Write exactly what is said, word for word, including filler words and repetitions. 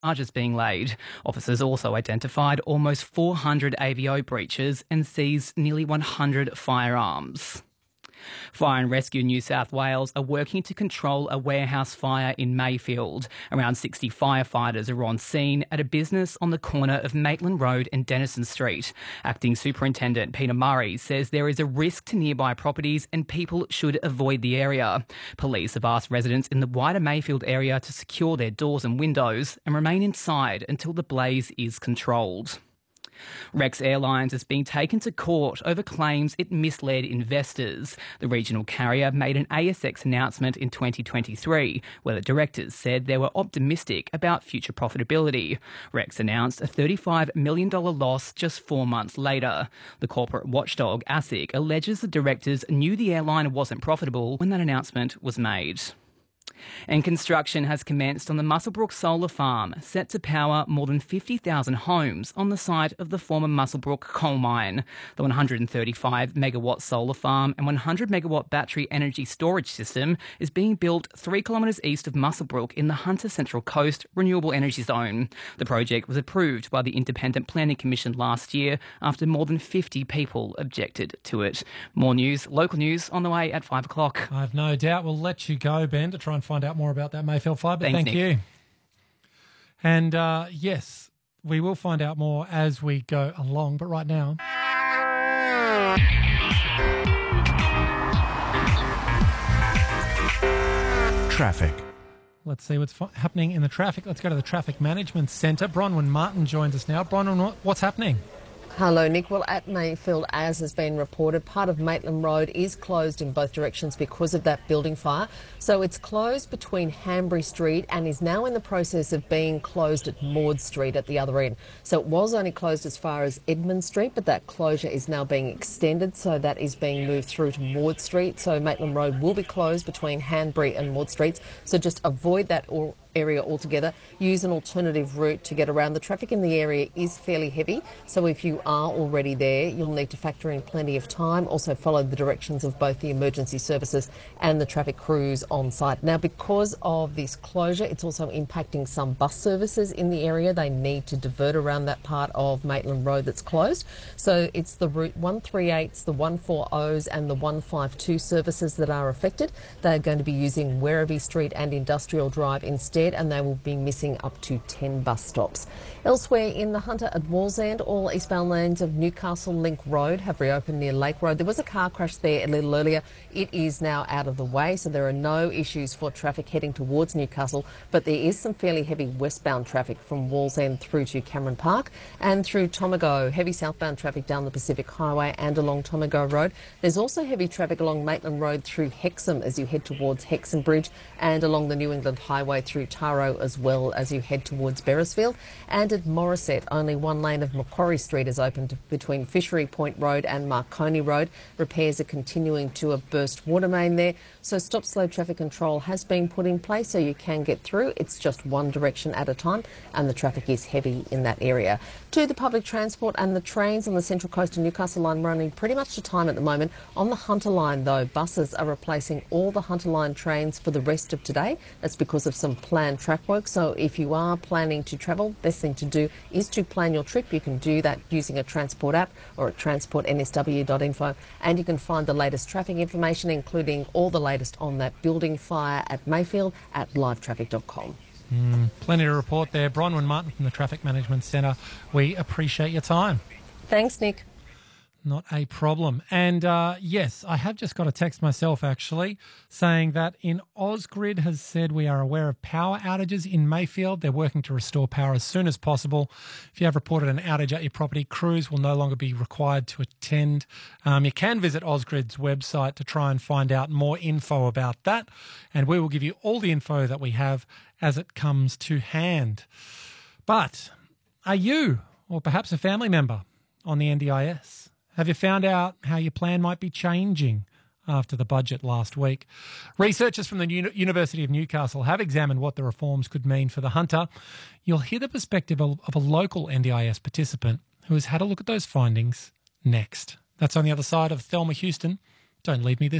charges being laid. Officers also identified almost four hundred A V O breaches and seized nearly one hundred firearms. Fire and Rescue New South Wales are working to control a warehouse fire in Mayfield. Around sixty firefighters are on scene at a business on the corner of Maitland Road and Denison Street. Acting Superintendent Peter Murray says there is a risk to nearby properties and people should avoid the area. Police have asked residents in the wider Mayfield area to secure their doors and windows and remain inside until the blaze is controlled. Rex Airlines is being taken to court over claims it misled investors. The regional carrier made an A S X announcement in twenty twenty-three where the directors said they were optimistic about future profitability. Rex announced a thirty-five million dollars loss just four months later. The corporate watchdog ASIC alleges the directors knew the airline wasn't profitable when that announcement was made. And construction has commenced on the Muswellbrook Solar Farm, set to power more than fifty thousand homes on the site of the former Muswellbrook coal mine. The one hundred thirty-five megawatt solar farm and one hundred megawatt battery energy storage system is being built three kilometres east of Muswellbrook in the Hunter Central Coast Renewable Energy Zone. The project was approved by the Independent Planning Commission last year after more than fifty people objected to it. More news, local news, on the way at five o'clock. I've no doubt we'll let you go, Ben, to try and find out more about that Mayfield fire, but Thanks, thank Nick. you. And uh, yes, we will find out more as we go along, but right now... Traffic. Let's see what's f- happening in the traffic. Let's go to the Traffic Management Centre. Bronwyn Martin joins us now. Bronwyn, what, what's happening? Hello, Nick. Well, at Mayfield, as has been reported, part of Maitland Road is closed in both directions because of that building fire. So it's closed between Hanbury Street and is now in the process of being closed at Maud Street at the other end. So it was only closed as far as Edmund Street, but that closure is now being extended. So that is being moved through to Maud Street. So Maitland Road will be closed between Hanbury and Maud Streets. So just avoid that all. area altogether. Use an alternative route to get around. The traffic in the area is fairly heavy, so if you are already there, you'll need to factor in plenty of time. Also follow the directions of both the emergency services and the traffic crews on site. Now, because of this closure, it's also impacting some bus services in the area. They need to divert around that part of Maitland Road that's closed. So it's the route one thirty-eights, the one forties and the one fifty-two services that are affected. They're going to be using Werribee Street and Industrial Drive instead, and they will be missing up to ten bus stops. Elsewhere in the Hunter at Wallsend, all eastbound lanes of Newcastle Link Road have reopened near Lake Road. There was a car crash there a little earlier. It is now out of the way, so there are no issues for traffic heading towards Newcastle, but there is some fairly heavy westbound traffic from Wallsend through to Cameron Park and through Tomago. Heavy southbound traffic down the Pacific Highway and along Tomago Road. There's also heavy traffic along Maitland Road through Hexham as you head towards Hexham Bridge, and along the New England Highway through Taro as well as you head towards Beresfield. And at Morisset, only one lane of Macquarie Street is open to, between Fishery Point Road and Marconi Road. Repairs are continuing to a burst water main there, so stop slow traffic control has been put in place so you can get through. It's just one direction at a time and the traffic is heavy in that area. To the public transport and the trains on the Central Coast and Newcastle line running pretty much to time at the moment. On the Hunter line though, buses are replacing all the Hunter line trains for the rest of today. That's because of some planned track work. So if you are planning to travel, best thing to do is to plan your trip. You can do that using a Transport app or at transport n s w dot info, and you can find the latest traffic information, including all the latest on that building fire at Mayfield at live traffic dot com. Mm, plenty to report there. Bronwyn Martin from the Traffic Management Centre. We appreciate your time. Thanks, Nick. Not a problem. And uh, yes, I have just got a text myself actually saying that in Ausgrid has said we are aware of power outages in Mayfield. They're working to restore power as soon as possible. If you have reported an outage at your property, crews will no longer be required to attend. Um, you can visit Ausgrid's website to try and find out more info about that. And we will give you all the info that we have as it comes to hand. But are you, or perhaps a family member, on the N D I S? Have you found out how your plan might be changing after the budget last week? Researchers from the Uni- University of Newcastle have examined what the reforms could mean for the Hunter. You'll hear the perspective of, of a local N D I S participant who has had a look at those findings next. That's on the other side of Thelma Houston. Don't leave me this